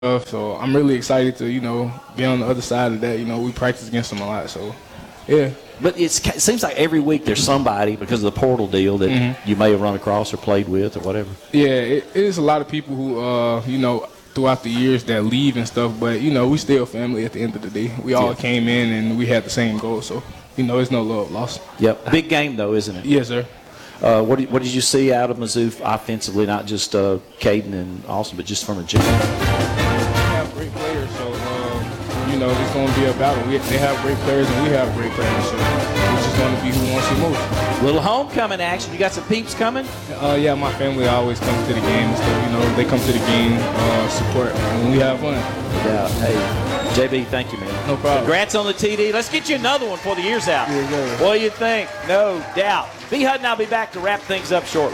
stuff. So I'm really excited to, be on the other side of that. We practice against them a lot. So, yeah. But it seems like every week there's somebody, because of the portal deal, that you may have run across or played with or whatever. Yeah, it is a lot of people who, throughout the years that leave and stuff. But, we still family at the end of the day. We all came in and we had the same goal. So, there's no love lost. Yep. Big game, though, isn't it? Yes, sir. What did you see out of Mizzou offensively, not just Caden and Austin, but just from a general? They have great players, so, it's going to be a battle. They have great players and we have great players, so it's just going to be who wants it most. Little homecoming action. You got some peeps coming? Yeah, my family always comes to the games, so, they come to the game, support, and we have fun. Yeah, hey, JB, thank you, man. No problem. Congrats on the TD. Let's get you another one before the year's out. Yeah. What do you think? No doubt. B. Hutton, I'll be back to wrap things up shortly.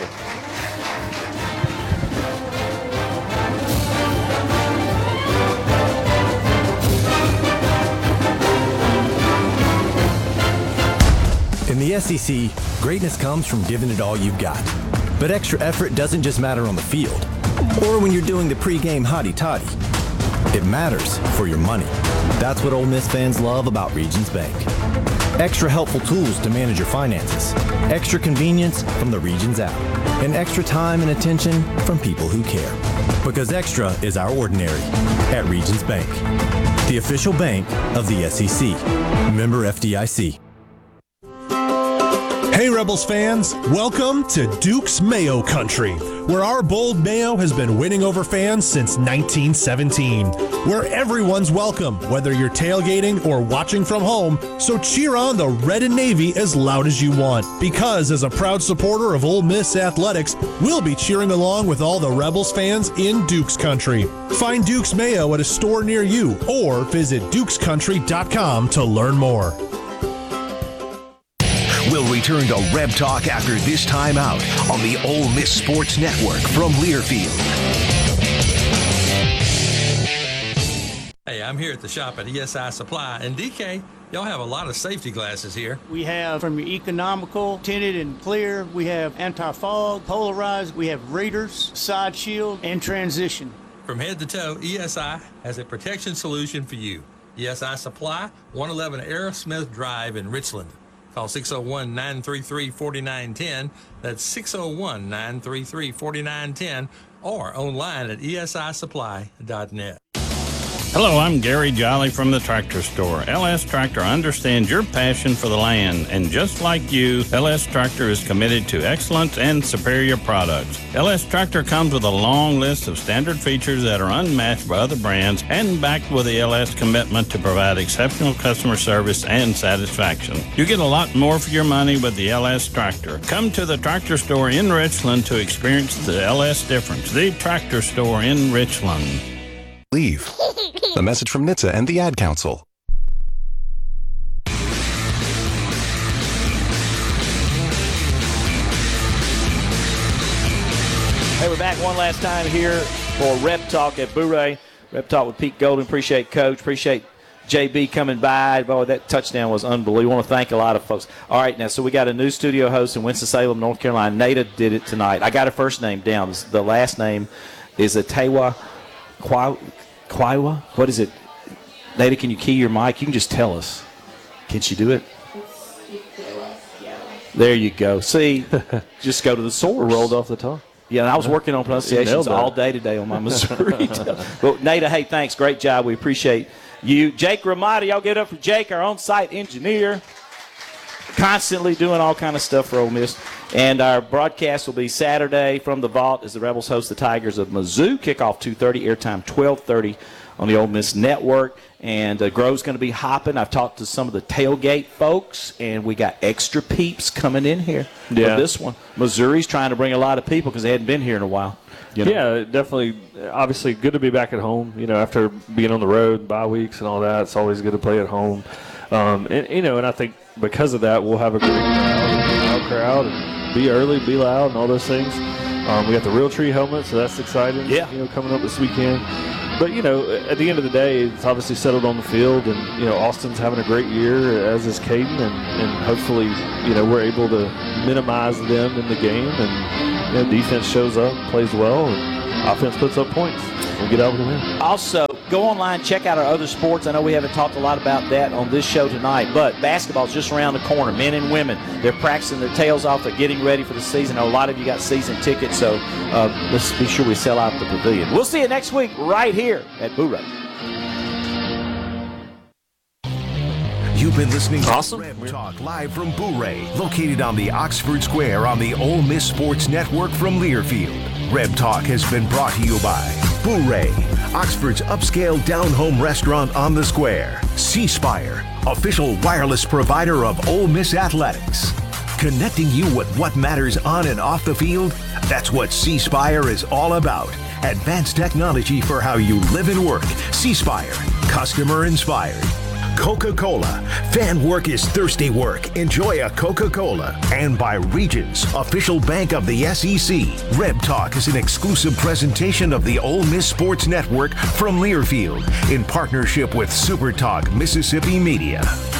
In the SEC, greatness comes from giving it all you've got. But extra effort doesn't just matter on the field or when you're doing the pregame hotty-toddy. It matters for your money. That's what Ole Miss fans love about Regions Bank. Extra helpful tools to manage your finances, extra convenience from the Regions app, and extra time and attention from people who care. Because extra is our ordinary at Regions Bank, the official bank of the SEC. Member FDIC. Hey Rebels fans, welcome to Duke's Mayo Country, where our bold mayo has been winning over fans since 1917, where everyone's welcome, whether you're tailgating or watching from home, so cheer on the red and navy as loud as you want, because as a proud supporter of Ole Miss athletics, we'll be cheering along with all the Rebels fans in Duke's Country. Find Duke's Mayo at a store near you or visit dukescountry.com to learn more. We'll return to Reb Talk after this timeout on the Ole Miss Sports Network from Learfield. Hey, I'm here at the shop at ESI Supply, and DK, y'all have a lot of safety glasses here. We have from your economical, tinted and clear, we have anti-fog, polarized, we have readers, side shield, and transition. From head to toe, ESI has a protection solution for you. ESI Supply, 111 Aerosmith Drive in Richland. Call 601-933-4910. That's 601-933-4910 or online at esisupply.net. Hello, I'm Gary Jolly from the Tractor Store. LS Tractor understands your passion for the land, and just like you, LS Tractor is committed to excellence and superior products. LS Tractor comes with a long list of standard features that are unmatched by other brands and backed with the LS commitment to provide exceptional customer service and satisfaction. You get a lot more for your money with the LS Tractor. Come to the Tractor Store in Richland to experience the LS difference. The Tractor Store in Richland. Leave. A message from NHTSA and the Ad Council. Hey, we're back one last time here for Rep Talk at Bourré. Rep Talk with Pete Golden. Appreciate Coach. Appreciate JB coming by. Boy, that touchdown was unbelievable. I want to thank a lot of folks. All right, now, so we got a new studio host in Winston-Salem, North Carolina. Nada did it tonight. I got her first name down. The last name is Atewa Kwaiwa? What is it? Nada, can you key your mic? You can just tell us. Can she do it? There you go. See, just go to the source. Rolled off the tongue. Yeah, and I was working on pronunciations all day today on my Missouri. But Nada, hey, thanks. Great job. We appreciate you. Jake Ramada, y'all get up for Jake, our on-site engineer. Constantly doing all kind of stuff for Ole Miss. And our broadcast will be Saturday from the Vault as the Rebels host the Tigers of Mizzou. Kickoff 2:30, airtime 12:30 on the Ole Miss Network. And Grove's going to be hopping. I've talked to some of the tailgate folks, and we got extra peeps coming in here for this one. Missouri's trying to bring a lot of people because they hadn't been here in a while. Yeah, definitely. Obviously, good to be back at home. After being on the road, bye weeks and all that, it's always good to play at home. And I think because of that, we'll have a great crowd and be early, be loud, and all those things. We got the Real Tree helmet, so that's exciting. Yeah. Coming up this weekend. But, at the end of the day, it's obviously settled on the field, and, Austin's having a great year, as is Caden, and hopefully, we're able to minimize them in the game, and defense shows up, plays well, and offense puts up points. We'll get over to win. Also, go online, check out our other sports. I know we haven't talked a lot about that on this show tonight, but basketball's just around the corner. Men and women, they're practicing their tails off. They're getting ready for the season. A lot of you got season tickets, so let's be sure we sell out the pavilion. We'll see you next week right here at Boo Ray. You've been listening to Reb Talk live from Boo Ray, located on the Oxford Square on the Ole Miss Sports Network from Learfield. Reb Talk has been brought to you by Boo Ray, Oxford's upscale down-home restaurant on the square. C-Spire, official wireless provider of Ole Miss Athletics. Connecting you with what matters on and off the field, that's what C-Spire is all about. Advanced technology for how you live and work. C-Spire, customer inspired. Coca-Cola. Fan work is thirsty work. Enjoy a Coca-Cola. And by Regions, official bank of the SEC. Reb Talk is an exclusive presentation of the Ole Miss Sports Network from Learfield in partnership with Super Talk Mississippi Media.